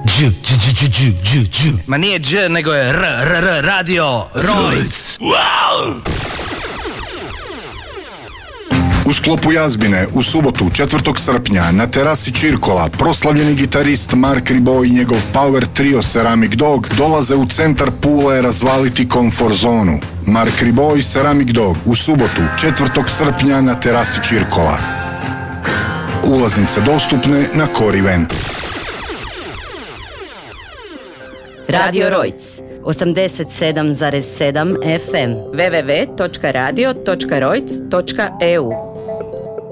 Ma nije dž, nego je r, radio Rojc. Wow! U sklopu Jazbine, u subotu 4. srpnja na terasi Čirkola, proslavljeni gitarist Mark Ribot i njegov power trio Ceramic Dog dolaze u centar Pule razvaliti komfort zonu. Mark Ribot i Ceramic Dog u subotu 4. srpnja na terasi Čirkola. Ulaznice dostupne na Core Eventu. Radio Rojc 87,7 FM www.radio.rojc.eu